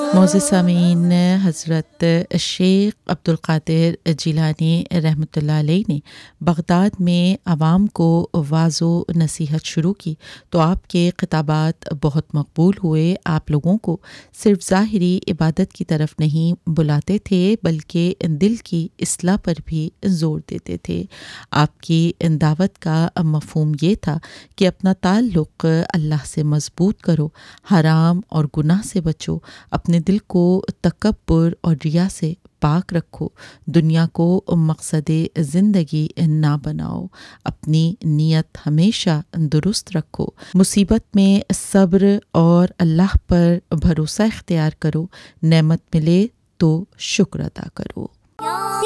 मोअज़्ज़िज़ सामीन, हज़रत शेख अब्दुल क़ादिर जिलानी रहमतुल्लाह अलैह ने बग़दाद में आवाम को वाज़ो नसीहत शुरू की तो आपके ख़िताबात बहुत मकबूल हुए। आप लोगों को सिर्फ़ ज़ाहिरी इबादत की तरफ नहीं बुलाते थे बल्कि दिल की इस्लाह पर भी ज़ोर देते थे। आपकी दावत का मफ़हूम ये था कि अपना ताल्लुक़ अल्लाह से मज़बूत करो, हराम और गुनाह से बचो, अपने दिल को तकब्बुर और रिया से पाक रखो, दुनिया को मकसद ज़िंदगी ना बनाओ, अपनी नीयत हमेशा दुरुस्त रखो, मुसीबत में सब्र और अल्लाह पर भरोसा इख्तियार करो, नेमत मिले तो शुक्र अदा करो।